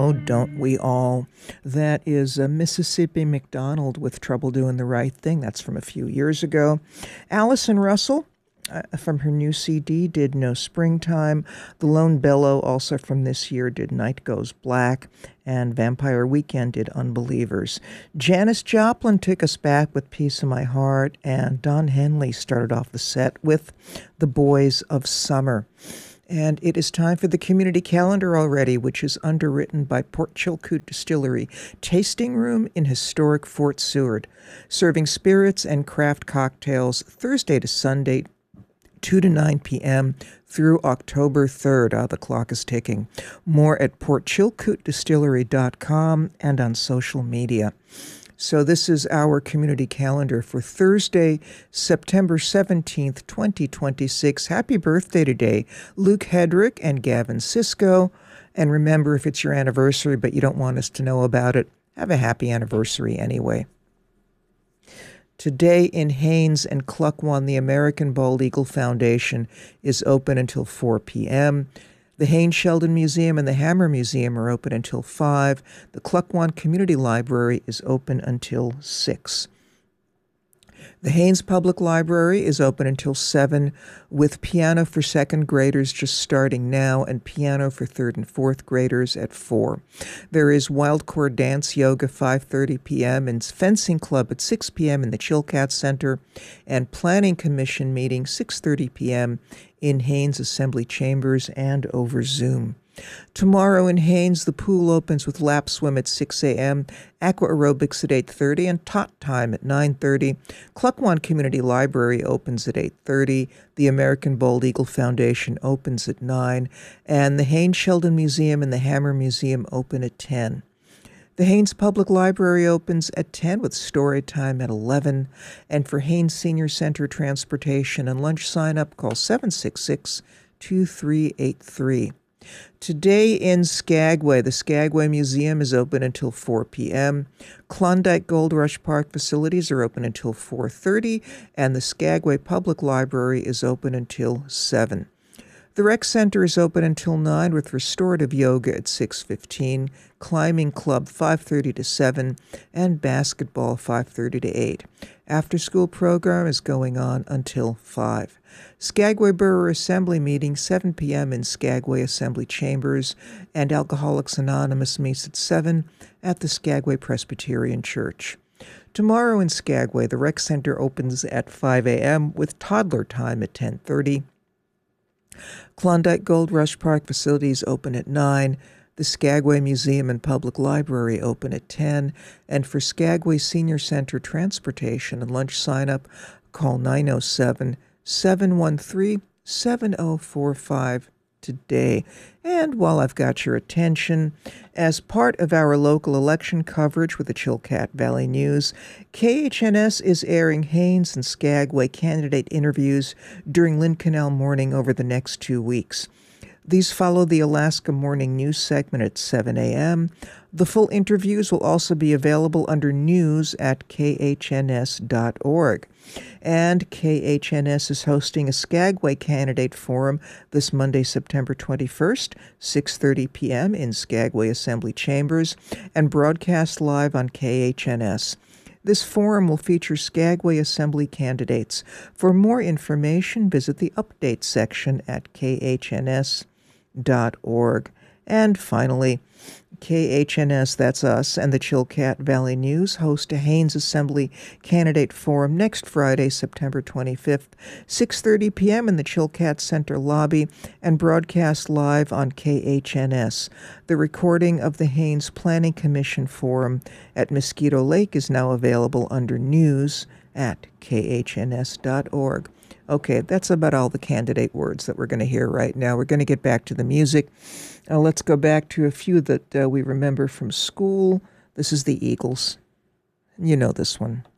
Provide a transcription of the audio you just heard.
Oh, don't we all? That is Mississippi McDonald with Trouble Doing the Right Thing. That's from a few years ago. Allison Russell from her new CD did No Springtime. The Lone Bellow, also from this year, did Night Goes Black. And Vampire Weekend did Unbelievers. Janis Joplin took us back with Piece of My Heart. And Don Henley started off the set with The Boys of Summer. And it is time for the community calendar already, which is underwritten by Port Chilkoot Distillery, tasting room in historic Fort Seward, serving spirits and craft cocktails Thursday to Sunday, 2 to 9 p.m. through October 3rd. The clock is ticking. More at portchilkootdistillery.com and on social media. So this is our community calendar for Thursday, September 17th, 2026. Happy birthday today, Luke Hedrick and Gavin Sisko. And remember, if it's your anniversary but you don't want us to know about it, have a happy anniversary anyway. Today in Haines and Cluckwan, the American Bald Eagle Foundation is open until 4 p.m., the Haines Sheldon Museum and the Hammer Museum are open until 5. The Cluckwan Community Library is open until 6. The Haines Public Library is open until 7, with piano for second graders just starting now and piano for third and fourth graders at 4. There is Wild Cord Dance Yoga 5:30 p.m. and Fencing Club at 6 p.m. in the Chilkat Center, and Planning Commission meeting 6:30 p.m. in Haines Assembly Chambers and over Zoom. Tomorrow in Haines, the pool opens with lap swim at 6 a.m., aqua aerobics at 8:30, and tot time at 9:30. Cluckwan Community Library opens at 8:30. The American Bald Eagle Foundation opens at 9, and the Haines Sheldon Museum and the Hammer Museum open at 10. The Haines Public Library opens at 10 with story time at 11. And for Haines Senior Center transportation and lunch sign-up, call 766-2383. Today in Skagway, the Skagway Museum is open until 4 p.m. Klondike Gold Rush Park facilities are open until 4:30, and the Skagway Public Library is open until 7. The Rec Center is open until 9 with restorative yoga at 6:15, climbing club 5:30 to 7, and basketball 5:30 to 8. After-school program is going on until 5. Skagway Borough Assembly meeting 7 p.m. in Skagway Assembly Chambers, and Alcoholics Anonymous meets at 7 at the Skagway Presbyterian Church. Tomorrow in Skagway, the Rec Center opens at 5 a.m. with toddler time at 10:30. Klondike Gold Rush Park facilities open at 9. The Skagway Museum and Public Library open at 10. And for Skagway Senior Center transportation and lunch sign-up, call 907-713-7045 today. And while I've got your attention, as part of our local election coverage with the Chilkat Valley News, KHNS is airing Haines and Skagway candidate interviews during Lynn Canal Morning over the next 2 weeks. These follow the Alaska Morning News segment at 7 a.m. The full interviews will also be available under news at khns.org. And KHNS is hosting a Skagway Candidate Forum this Monday, September 21st, 6:30 p.m. in Skagway Assembly Chambers, and broadcast live on KHNS. This forum will feature Skagway Assembly candidates. For more information, visit the Updates section at khns.org. And finally, KHNS, that's us, and the Chilkat Valley News host a Haines Assembly Candidate Forum next Friday, September 25th, 6:30 p.m. in the Chilkat Center lobby, and broadcast live on KHNS. The recording of the Haines Planning Commission Forum at Mosquito Lake is now available under news at khns.org. Okay, that's about all the candidate words that we're going to hear right now. We're going to get back to the music. Let's go back to a few that we remember from school. This is the Eagles. You know this one.